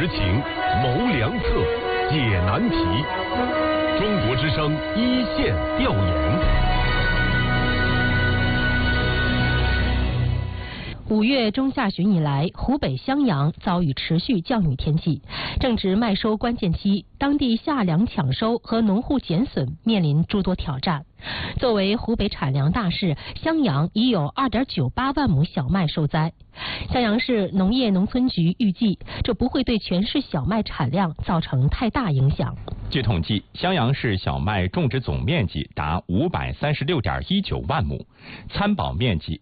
实情，谋良策，解难题。中国之声一线调研。 5月中下旬以来，湖北襄阳遭遇持续降雨天气，正值麦收关键期，当地夏粮抢收和农户减损面临诸多挑战。作为湖北产粮大市，襄阳已有2.98万亩小麦受灾。襄阳市农业农村局预计，这不会对全市小麦产量造成太大影响。 据统计，襄阳市小麦种植总面积达536.19万亩，参保面积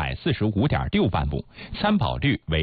345.6万亩，参保率为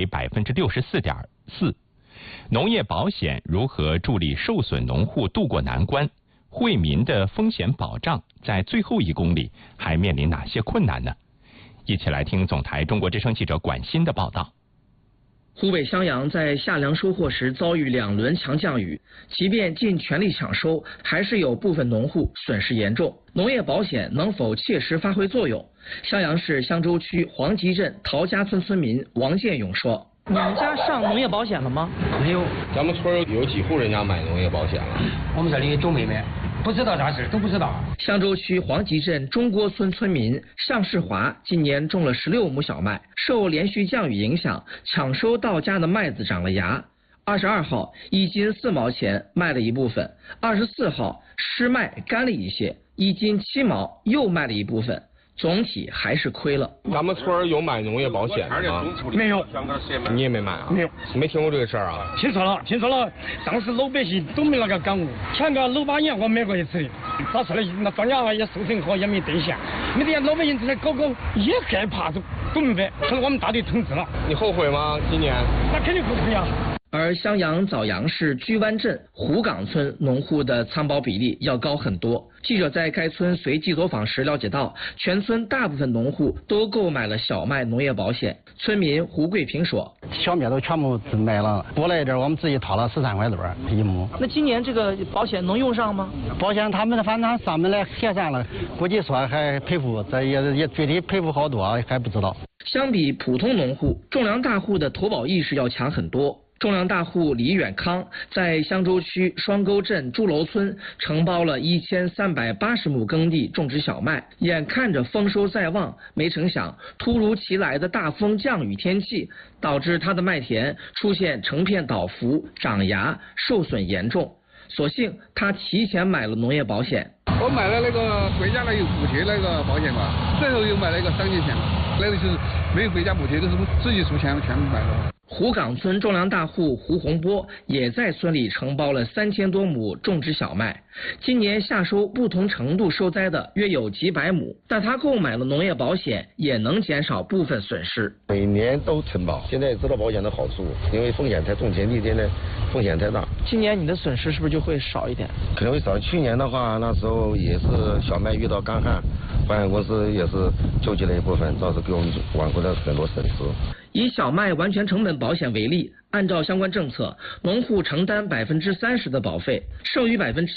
64.4%。农业保险如何助力受损农户渡过难关？惠民的风险保障在最后1公里还面临哪些困难呢？一起来听总台中国之声记者管鑫的报道。 湖北襄阳在夏粮收获时遭遇2轮强降雨，即便尽全力抢收，还是有部分农户损失严重。农业保险能否切实发挥作用？襄阳市襄州区黄集镇陶家村村民王建勇说：“ 你们家上农业保险了吗？ 没有， 咱们村有几户人家买农业保险了？ 我们这里都没买，不知道啥事，都不知道。” 襄州区黄集镇中郭村村民尚世华今年种了16亩小麦，受连续降雨影响，抢收到家的麦子长了芽。22号1斤4毛钱卖了一部分，24号湿麦干了一些，1斤7毛又卖了一部分。总体还是亏了。 咱们村有买农业保险的吗？ 没有。 你也没买啊？ 没有。 没听过这个事儿啊？ 听说了。当时老百姓都没那个感悟。前个6、8年我买过一次的，找出来那庄稼也收成好，也没兑现。没得老百姓在那搞也害怕，都明白。可是我们大队通知了。 你后悔吗？今年？ 那肯定后悔呀。 而襄阳枣阳市居湾镇湖岗村农户的参保比例要高很多。记者在该村随机走访时了解到，全村大部分农户都购买了小麦农业保险。村民胡桂平说：“ 小麦都全部买了，多来一点，我们自己掏了13块多1亩。 那今年这个保险能用上吗？ 保险他们反正上门来核算了，估计说还赔付，这也具体赔付好多还不知道。” 相比普通农户，种粮大户的投保意识要强很多。种粮大户李远康在襄州区双沟镇朱楼村承包了1380亩耕地种植小麦，眼看着丰收在望，没成想突如其来的大风降雨天气导致他的麦田出现成片倒伏、长芽，受损严重。所幸他提前买了农业保险。 我买了那个国家有补贴那个保险嘛，最后又买了一个3年险，那个就是没有国家补贴，都是自己出钱全买的。 湖岗村种粮大户胡洪波也在村里承包了3000多亩种植小麦，今年夏收不同程度受灾的约有几百亩，但他购买了农业保险，也能减少部分损失。 每年都承保，现在也知道保险的好处，因为风险太重，前几天呢风险太大。 今年你的损失是不是就会少一点？ 可能会少。去年的话，那时候也是小麦遇到干旱，保险公司也是救济了一部分，倒是给我们挽回了很多损失。 以小麦完全成本保险为例，按照相关政策，农户承担30%的保费，剩余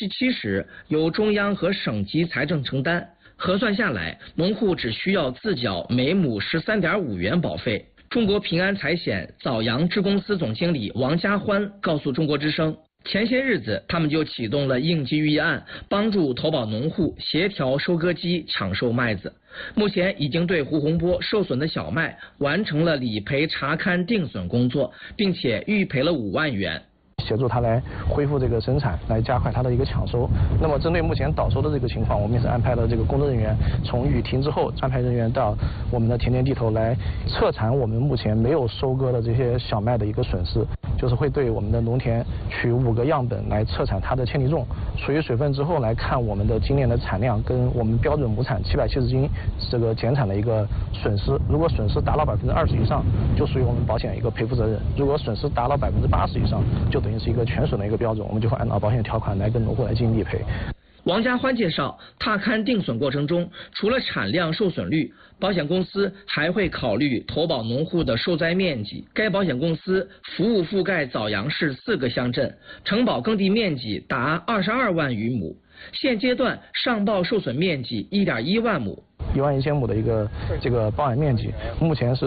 70%由中央和省级财政承担。核算下来，农户只需要自缴每亩13.5元保费。中国平安财险枣阳支公司总经理王家欢告诉中国之声，前些日子他们就启动了应急预案，帮助投保农户协调收割机抢收麦子。目前已经对胡洪波受损的小麦完成了理赔查勘定损工作，并且预赔了5万元。 协助他来恢复这个生产，来加快他的一个抢收。那么针对目前倒收的这个情况，我们也是安排了这个工作人员，从雨停之后安排人员到我们的田间地头来测产我们目前没有收割的这些小麦的一个损失，就是会对我们的农田取5个样本来测产它的铅体重，除以水分之后来看我们的今年的产量跟我们标准亩产770斤这个减产的一个损失。如果损失达到20%以上，就属于我们保险一个赔付责任；如果损失达到80%以上，就等于是一个全损的一个标准，我们就会按照保险条款来跟农户来进行理赔。 王家欢介绍，踏勘定损过程中，除了产量受损率，保险公司还会考虑投保农户的受灾面积。该保险公司服务覆盖枣阳市4个乡镇，承保耕地面积达22万余亩，现阶段上报受损面积1.1万亩。 11000亩的一个这个包含面积，目前是